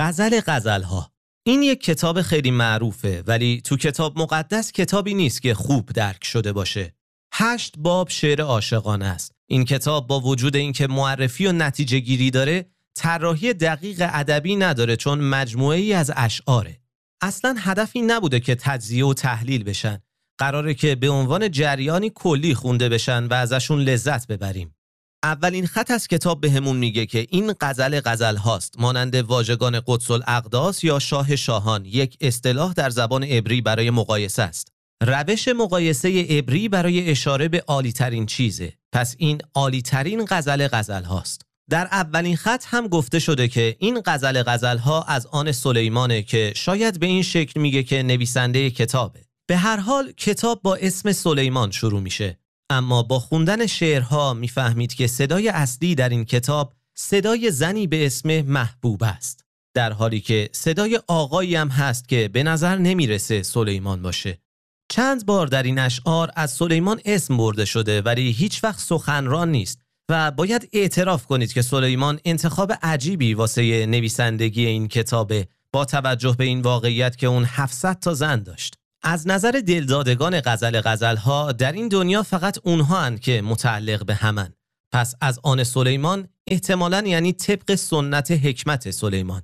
غزل‌ها. این یک کتاب خیلی معروفه، ولی تو کتاب مقدس کتابی نیست که خوب درک شده باشه. 8 باب شعر عاشقانه است. این کتاب با وجود اینکه معرفی و نتیجه گیری داره، طراحی دقیق ادبی نداره، چون مجموعه‌ای از اشعاره. اصلاً هدفی نبوده که تجزیه و تحلیل بشن. قراره که به عنوان جریانی کلی خونده بشن و ازشون لذت ببریم. اولین خط از کتاب بهمون میگه که این غزل هاست، مانند واژگان قدس الاقداس یا شاه شاهان، یک اصطلاح در زبان عبری برای مقایسه است. روش مقایسه عبری برای اشاره به عالی ترین چیزه. پس این عالی ترین غزل هاست. در اولین خط هم گفته شده که این غزل ها از آن سلیمانه که شاید به این شکل میگه که نویسنده کتابه. به هر حال کتاب با اسم سلیمان شروع میشه، اما با خوندن شعرها میفهمید که صدای اصلی در این کتاب صدای زنی به اسم محبوب است، در حالی که صدای آقایی هم هست که به نظر نمیرسه سلیمان باشه. چند بار در این اشعار از سلیمان اسم برده شده، ولی هیچ وقت سخنران نیست و باید اعتراف کنید که سلیمان انتخاب عجیبی واسه نویسندگی این کتابه، با توجه به این واقعیت که اون 700 تا زن داشت. از نظر دلدادگان غزل‌ها در این دنیا فقط اونها هستند که متعلق به همن. پس از آن سلیمان احتمالاً یعنی طبق سنت حکمت سلیمان.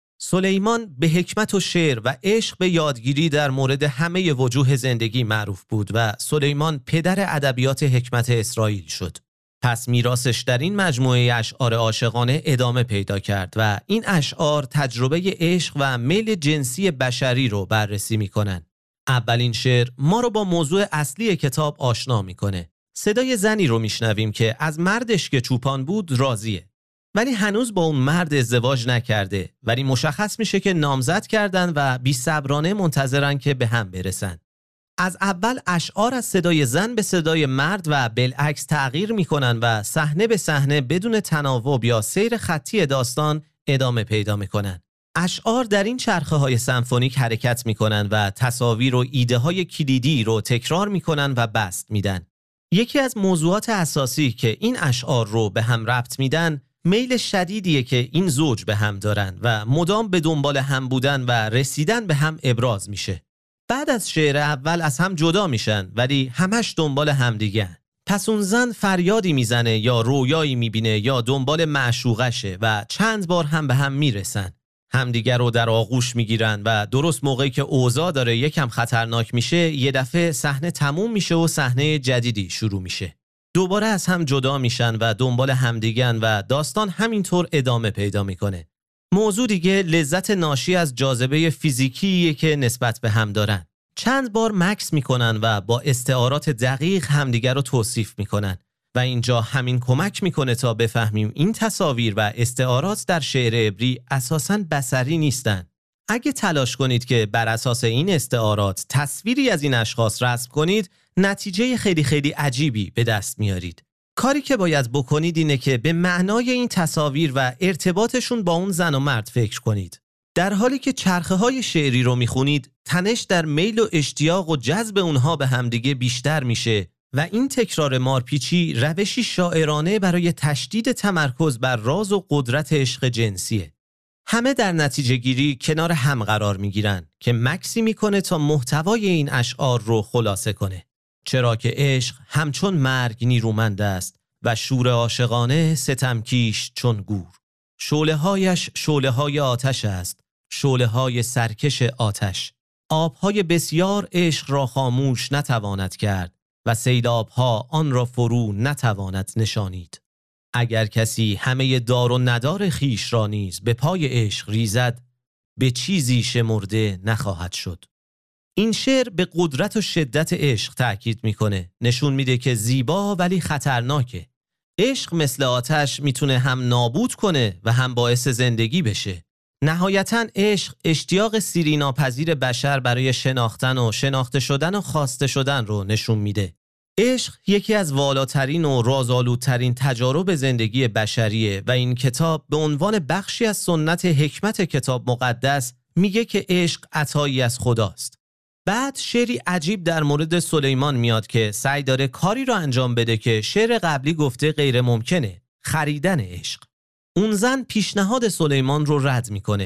سلیمان به حکمت و شعر و عشق به یادگیری در مورد همه وجوه زندگی معروف بود و سلیمان پدر ادبیات حکمت اسرائیل شد. پس میراثش در این مجموعه اشعار عاشقانه ادامه پیدا کرد و این اشعار تجربه عشق و میل جنسی بشری رو بررسی میکنن. اولین شعر ما رو با موضوع اصلی کتاب آشنا میکنه. صدای زنی رو میشنویم که از مردش که چوپان بود راضیه، ولی هنوز با اون مرد ازدواج نکرده، ولی مشخص میشه که نامزد کردن و بی‌صبرانه منتظرن که به هم برسن. از اول اشعار از صدای زن به صدای مرد و بالعکس تغییر میکنن و صحنه به صحنه بدون تناوب یا سیر خطی داستان ادامه پیدا میکنن. اشعار در این چرخه های سمفونیک حرکت میکنن و تصاویر و ایده های کلیدی رو تکرار میکنن و بست میدن. یکی از موضوعات اساسی که این اشعار رو به هم ربط میدن، میل شدیدیه که این زوج به هم دارن و مدام به دنبال هم بودن و رسیدن به هم ابراز میشه. بعد از شعر اول از هم جدا میشن، ولی همش دنبال همدیگه. پس اون زن فریادی میزنه یا رویایی میبینه یا دنبال معشوقشه و چند بار هم به هم میرسن. همدیگر رو در آغوش میگیرن و درست موقعی که اوضاع داره یکم خطرناک میشه، یه دفعه صحنه تموم میشه و صحنه جدیدی شروع میشه. دوباره از هم جدا میشن و دنبال همدیگن و داستان همینطور ادامه پیدا میکنه. موضوع دیگه لذت ناشی از جاذبه فیزیکیه که نسبت به هم دارن. چند بار مکث میکنن و با استعارات دقیق همدیگر رو توصیف میکنن و اینجا همین کمک میکنه تا بفهمیم این تصاویر و استعارات در شعر عبری اساساً بصری نیستن. اگه تلاش کنید که بر اساس این استعارات تصویری از این اشخاص رسم کنید، نتیجه خیلی خیلی عجیبی به دست میارید. کاری که باید بکنید اینه که به معنای این تصاویر و ارتباطشون با اون زن و مرد فکر کنید. در حالی که چرخه های شعری رو میخونید، تنش در میل و اشتیاق و جذب اونها به همدیگه بیشتر میشه و این تکرار مارپیچی روشی شاعرانه برای تشدید تمرکز بر راز و قدرت عشق جنسیه. همه در نتیجه گیری کنار هم قرار میگیرن که مکسی میکنه تا محتوای این اشعار رو خلاصه کنه. چرا که عشق همچون مرگ نیرومند است و شور عاشقانه ستمکیش چون گور. شعله‌هایش شعله‌های آتش است، شعله‌های سرکش آتش. آب‌های بسیار عشق را خاموش نتواند کرد و سیلاب‌ها آن را فرو نتواند نشانید. اگر کسی همه دار و ندار خیش را نیز به پای عشق ریزد، به چیزی شمرده نخواهد شد. این شعر به قدرت و شدت عشق تأکید میکنه. نشون میده که زیبا ولی خطرناکه. عشق مثل آتش میتونه هم نابود کنه و هم باعث زندگی بشه. نهایتاً عشق اشتیاق سیری ناپذیر بشر برای شناختن و شناخته شدن و خواسته شدن رو نشون میده. عشق یکی از والاترین و رازآلودترین تجارب زندگی بشریه و این کتاب به عنوان بخشی از سنت حکمت کتاب مقدس میگه که عشق عطایی از خداست. بعد شعری عجیب در مورد سلیمان میاد که سعی داره کاری رو انجام بده که شعر قبلی گفته غیر ممکنه، خریدن عشق. اون زن پیشنهاد سلیمان رو رد میکنه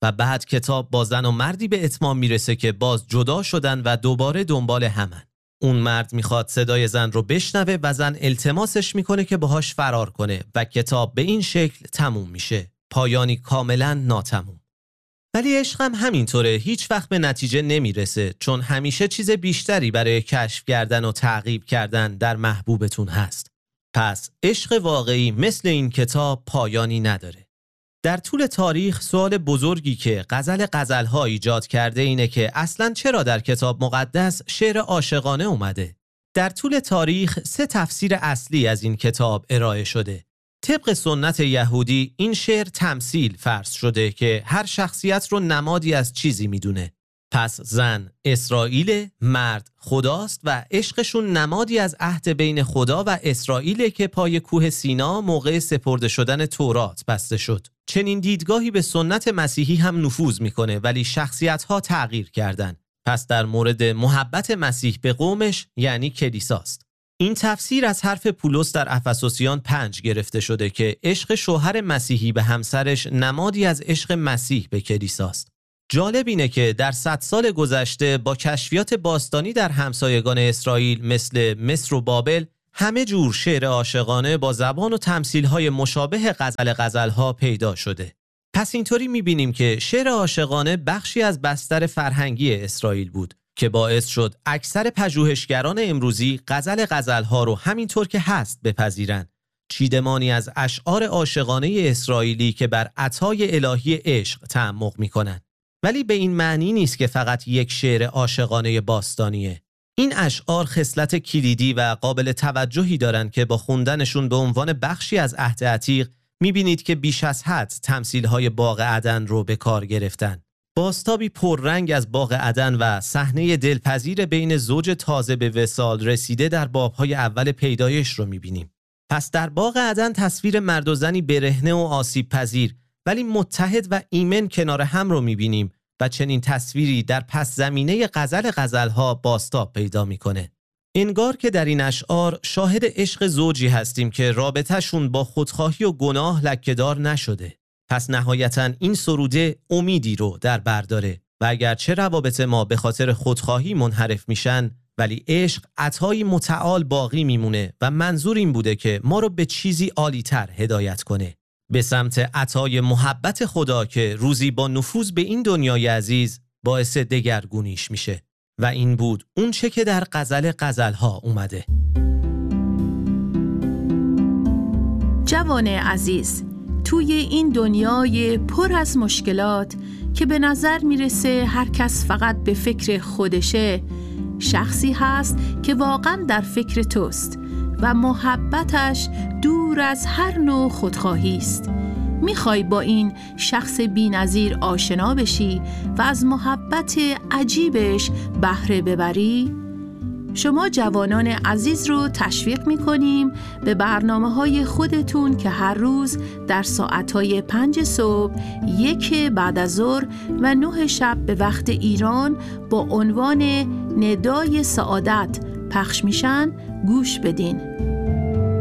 و بعد کتاب با زن و مردی به اتمام میرسه که باز جدا شدن و دوباره دنبال همن. اون مرد میخواد صدای زن رو بشنوه و زن التماسش میکنه که باهاش فرار کنه و کتاب به این شکل تموم میشه. پایانی کاملا ناتموم. ولی عشق هم همینطوره، هیچ وقت به نتیجه نمیرسه، چون همیشه چیز بیشتری برای کشف کردن و تعقیب کردن در محبوبتون هست. پس عشق واقعی مثل این کتاب پایانی نداره. در طول تاریخ سوال بزرگی که غزل‌ها ایجاد کرده اینه که اصلاً چرا در کتاب مقدس شعر عاشقانه اومده؟ در طول تاریخ 3 تفسیر اصلی از این کتاب ارائه شده. طبق سنت یهودی این شعر تمثیل فرض شده که هر شخصیت رو نمادی از چیزی میدونه. پس زن اسرائیل، مرد خداست و عشقشون نمادی از عهد بین خدا و اسرائیل که پای کوه سینا موقع سپرده شدن تورات بسته شد. چنین دیدگاهی به سنت مسیحی هم نفوذ میکنه ولی شخصیت‌ها تغییر کردن. پس در مورد محبت مسیح به قومش یعنی کلیساست. این تفسیر از حرف پولس در افسوسیان 5 گرفته شده که عشق شوهر مسیحی به همسرش نمادی از عشق مسیح به کلیساست. جالب اینه که در 100 سال گذشته با کشفیات باستانی در همسایگان اسرائیل مثل مصر و بابل همه جور شعر عاشقانه با زبان و تمثیل‌های مشابه غزل‌ها پیدا شده. پس اینطوری می‌بینیم که شعر عاشقانه بخشی از بستر فرهنگی اسرائیل بود که باعث شد اکثر پژوهشگران امروزی غزل‌ها رو همینطور که هست بپذیرن. چیدمانی از اشعار عاشقانه اسرائیلی که بر عطای الهی عشق تعمق می‌کنن. ولی به این معنی نیست که فقط یک شعر عاشقانه باستانیه. این اشعار خصلت کلیدی و قابل توجهی دارند که با خوندنشون به عنوان بخشی از عهد عتیق می‌بینید که بیش از حد تمثیل‌های باغ عدن رو به کار گرفتن. بازتابی پررنگ از باغ عدن و صحنه دلپذیر بین زوج تازه به وصال رسیده در باب‌های اول پیدایش رو می‌بینیم. پس در باغ عدن تصویر مرد و زنی برهنه و آسیب پذیر ولی متحد و ایمن کنار هم رو می‌بینیم و چنین تصویری در پس زمینه غزل‌ها بازتاب پیدا می‌کنه. انگار که در این اشعار شاهد عشق زوجی هستیم که رابطه‌شون با خودخواهی و گناه لکه‌دار نشده. پس نهایتاً این سروده امیدی رو در بر داره و اگرچه روابط ما به خاطر خودخواهی منحرف میشن ولی عشق عطایی متعال باقی میمونه و منظور این بوده که ما رو به چیزی عالی‌تر هدایت کنه، به سمت عطای محبت خدا که روزی با نفوذ به این دنیای عزیز باعث دگرگونیش میشه. و این بود اون چه که در غزل‌ها اومده. جوان عزیز، توی این دنیای پر از مشکلات که به نظر میرسه هر کس فقط به فکر خودشه، شخصی هست که واقعا در فکر توست و محبتش دور از هر نوع خودخواهی است. میخوای با این شخص بی‌نظیر آشنا بشی و از محبت عجیبش بهره ببری؟ شما جوانان عزیز رو تشویق میکنیم به برنامه‌های خودتون که هر روز در ساعت‌های 5 صبح، 1 بعد از ظهر و 9 شب به وقت ایران با عنوان ندای سعادت پخش میشن گوش بدین.